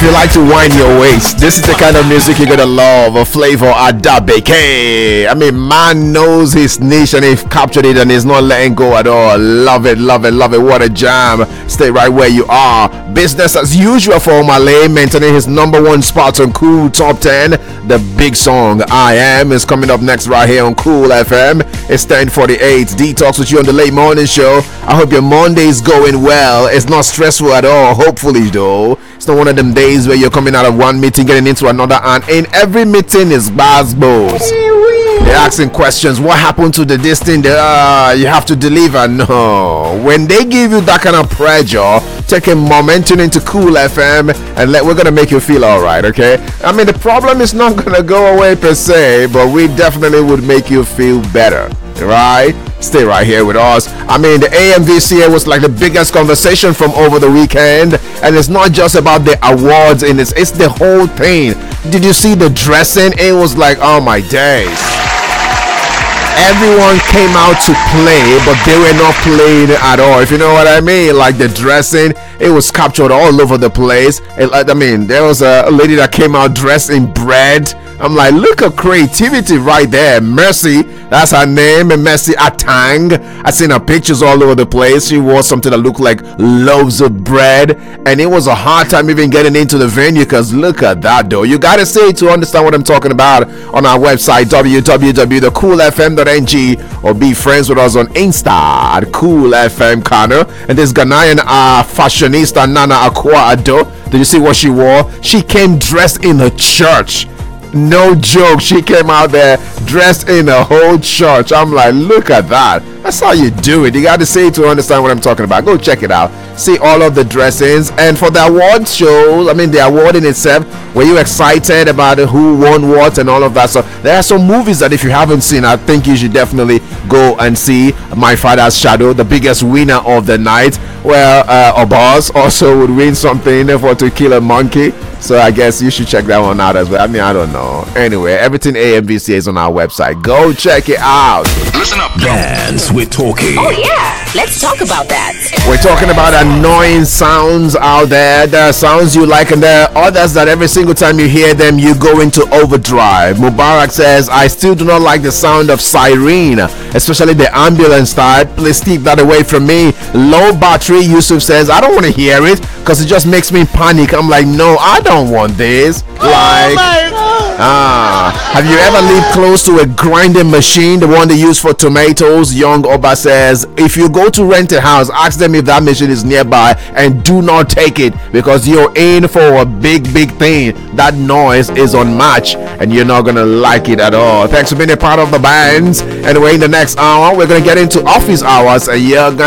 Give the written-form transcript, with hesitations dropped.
you like to wind your waist, this is the kind of music you're gonna love. A Flavor Adabeke. I mean, man knows his niche and he captured it and he's not letting go at all. Love it, love it, love it. What a jam. Stay right where you are. Business as usual for Malay, maintaining his number one spot on Cool Top 10. The big song I Am is coming up next right here on Cool FM. It's 10:48. Detox with you on the late morning show. I hope your Monday is going well. It's not stressful at all, hopefully though. It's not one of them days where you're coming out of one meeting, getting into another, and in every meeting is basketballs. They're asking questions. What happened to this thing that you have to deliver? No. When they give you that kind of pressure, take a momentum into Cool FM and we're gonna make you feel alright, okay? I mean, the problem is not gonna go away per se, but we definitely would make you feel better, right? Stay right here with us. I mean, the AMVCA was like the biggest conversation from over the weekend, and it's not just about the awards in this, it's the whole thing. Did you see the dressing? It was like, oh my days. Everyone came out to play, but they were not playing at all, if you know what I mean. Like the dressing, it was captured all over the place. I mean, there was a lady that came out dressed in bread. I'm like, look at creativity right there. Mercy, that's her name, Mercy Atang. I seen her pictures all over the place. She wore something that looked like loaves of bread, and it was a hard time even getting into the venue because look at that though. You gotta say to understand what I'm talking about on our website www.thecoolfm.ng, or be friends with us on Insta at Cool FM Kano. And this Ghanaian fashionista Nana Akua Ado, did you see what she wore? She came dressed in a church. No joke, she came out there dressed in a whole church. I'm like, look at that. That's how you do it. You got to say it to understand what I'm talking about. Go check it out. See all of the dressings. And for the award shows, I mean the award in itself, were you excited about who won what and all of that? So there are some movies that if you haven't seen, I think you should definitely go and see. My Father's Shadow, the biggest winner of the night. Well, Obaz also would win something for To Kill a Monkey. So I guess you should check that one out as well. I mean, I don't know. Anyway, everything AMVCA is on our website. Go check it out. Listen up. Dance with Talkie. Oh yeah, let's talk about that. We're talking about annoying sounds out there. There are sounds you like and there are others that every single time you hear them, you go into overdrive. Mubarak says, I still do not like the sound of siren, especially the ambulance type. Please keep that away from me. Low battery, Yusuf says, I don't want to hear it because it just makes me panic. I'm like, no, I don't want this. Have you ever lived close to a grinding machine, the one they use for tomatoes? Young Oba says, if you go to rent a house, ask them if that machine is nearby and do not take it because you're in for a big thing. That noise is unmatched and you're not gonna like it at all. Thanks for being a part of the bands. Anyway, in the next hour we're gonna get into office hours and you're gonna